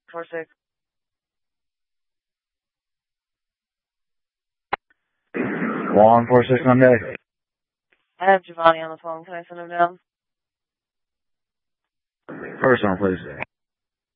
46. 146 Monday. I have Giovanni on the phone. Can I send him down? Personal, please.